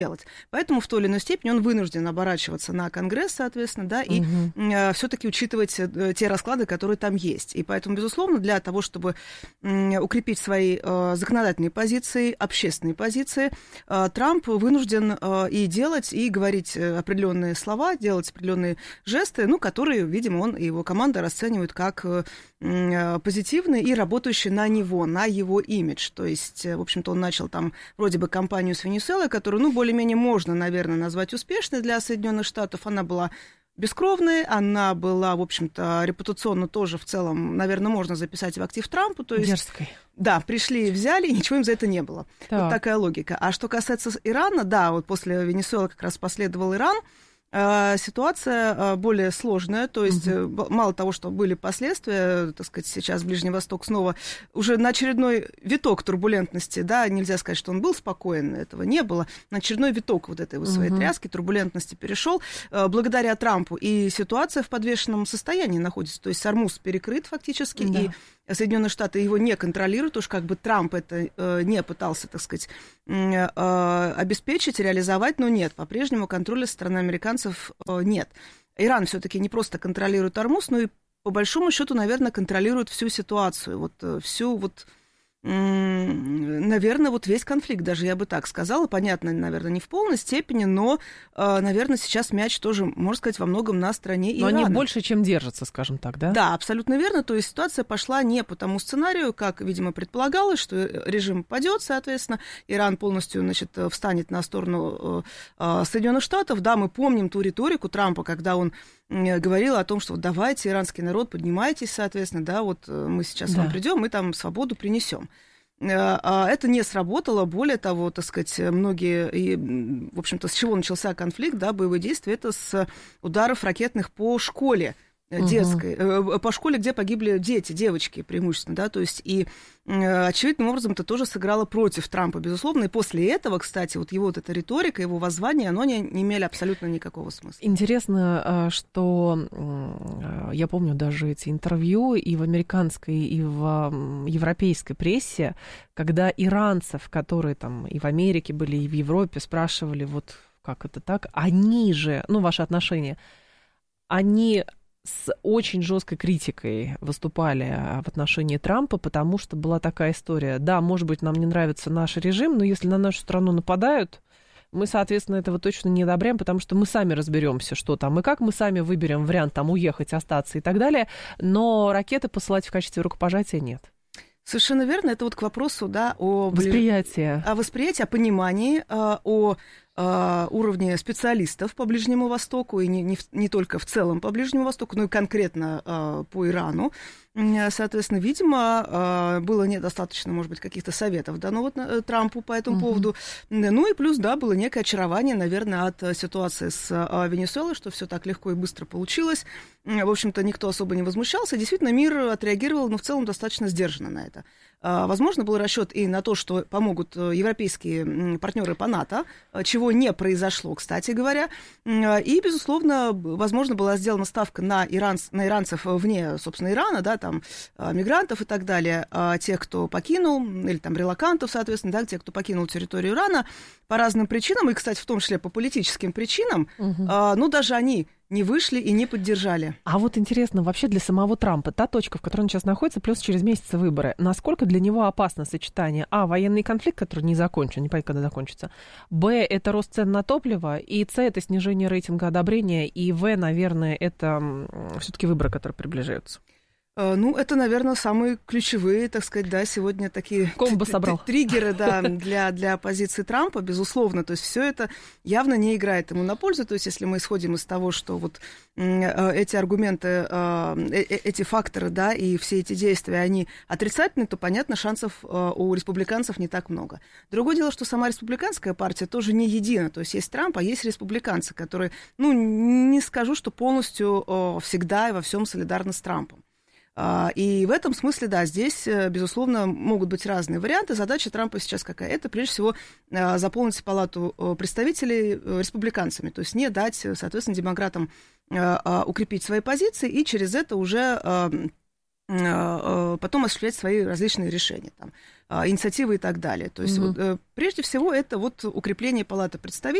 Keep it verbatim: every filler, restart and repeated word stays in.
делать. Поэтому в той или иной степени он вынужден оборачиваться на Конгресс, соответственно, да, и угу. э, все-таки учитывать э, те расклады, которые там есть. И поэтому, безусловно, для того, чтобы э, укрепить свои э, законодательные позиции, общественные позиции, э, Трамп вынужден э, и делать, и говорить определенные слова, делать определенные жесты, ну, которые, видимо, он и его команда расценивают как э, э, позитивные и работающие на него, на его имидж. То есть, в общем-то, он начал там вроде бы кампанию с Венесуэлой, которую, ну, более-менее можно, наверное, назвать успешной для Соединенных Штатов. Она была бескровной, она была, в общем-то, репутационно тоже в целом, наверное, можно записать в актив Трампу. То есть, дерзкой. Да, пришли и взяли, и ничего им за это не было. Так. Вот такая логика. А что касается Ирана, да, вот после Венесуэлы как раз последовал Иран. Ситуация более сложная, то есть угу. мало того, что были последствия, так сказать, сейчас Ближний Восток снова уже на очередной виток турбулентности, да, нельзя сказать, что он был спокоен, этого не было, на очередной виток вот этой вот своей угу. тряски, турбулентности перешел благодаря Трампу, и ситуация в подвешенном состоянии находится, то есть Ормуз перекрыт фактически, да. и Соединенные Штаты его не контролируют, уж как бы Трамп это э, не пытался, так сказать, э, э, обеспечить, реализовать, но нет, по-прежнему контроля со стороны американцев э, нет. Иран все-таки не просто контролирует Ормуз, но и по большому счету, наверное, контролирует всю ситуацию, вот э, всю вот, наверное, вот весь конфликт, даже я бы так сказала, понятно, наверное, не в полной степени, но, наверное, сейчас мяч тоже, можно сказать, во многом на стороне Ирана. Но они больше, чем держатся, скажем так, да? Да, абсолютно верно, то есть ситуация пошла не по тому сценарию, как, видимо, предполагалось, что режим падет, соответственно, Иран полностью, значит, встанет на сторону Соединенных Штатов. Да, мы помним ту риторику Трампа, когда он говорил о том, что вот давайте, иранский народ, поднимайтесь, соответственно, да, вот мы сейчас да. вам придем, мы там свободу принесем. Это не сработало, более того, так сказать, многие, и, в общем-то, с чего начался конфликт, да, боевые действия, это с ударов ракетных по школе детской, угу. по школе, где погибли дети, девочки преимущественно, да, то есть и очевидным образом это тоже сыграло против Трампа, безусловно, и после этого, кстати, вот его вот эта риторика, его воззвание, оно не, не имели абсолютно никакого смысла. Интересно, что я помню даже эти интервью и в американской, и в европейской прессе, когда иранцев, которые там и в Америке были, и в Европе, спрашивали, вот как это так, они же, ну, ваши отношения, они с очень жесткой критикой выступали в отношении Трампа, потому что была такая история. Да, может быть, нам не нравится наш режим, но если на нашу страну нападают, мы, соответственно, этого точно не одобряем, потому что мы сами разберемся, что там и как, мы сами выберем вариант там уехать, остаться и так далее, но ракеты посылать в качестве рукопожатия нет. Совершенно верно. Это вот к вопросу, да, о восприятии, о восприятии, о понимании, о уровне специалистов по Ближнему Востоку, и не, не, не только в целом по Ближнему Востоку, но и конкретно э, по Ирану. Соответственно, видимо, э, было недостаточно, может быть, каких-то советов дано вот, э, Трампу по этому uh-huh. поводу. Ну и плюс, да, было некое очарование, наверное, от ситуации с э, Венесуэлой, что все так легко и быстро получилось. В общем-то, никто особо не возмущался. Действительно, мир отреагировал, но в целом достаточно сдержанно на это. Э, возможно, был расчет и на то, что помогут европейские партнеры по НАТО, чего не произошло, кстати говоря. И, безусловно, возможно, была сделана ставка на, иранц, на иранцев вне, собственно, Ирана, да, там, мигрантов и так далее, тех, кто покинул, или там релокантов, соответственно, да, тех, кто покинул территорию Ирана по разным причинам, и, кстати, в том числе по политическим причинам, угу. ну, даже они не вышли и не поддержали. А вот интересно, вообще для самого Трампа, та точка, в которой он сейчас находится, плюс через месяц выборы, насколько для него опасно сочетание, а, военный конфликт, который не закончен, не понятно, когда закончится, б, это рост цен на топливо, и с, это снижение рейтинга одобрения, и в, наверное, это все-таки выборы, которые приближаются? Ну, это, наверное, самые ключевые, так сказать, да, сегодня такие триггеры, да, для, для позиции Трампа, безусловно. То есть все это явно не играет ему на пользу. То есть если мы исходим из того, что вот эти аргументы, эти факторы, да, и все эти действия, они отрицательны, то, понятно, шансов у республиканцев не так много. Другое дело, что сама республиканская партия тоже не едина. То есть есть Трамп, а есть республиканцы, которые, ну, не скажу, что полностью всегда и во всем солидарны с Трампом. И в этом смысле, да, здесь, безусловно, могут быть разные варианты. Задача Трампа сейчас какая? Это, прежде всего, заполнить палату представителей республиканцами, то есть не дать, соответственно, демократам укрепить свои позиции и через это уже потом осуществлять свои различные решения, там, инициативы и так далее. То есть, mm-hmm. вот, прежде всего, это вот укрепление Палаты представителей.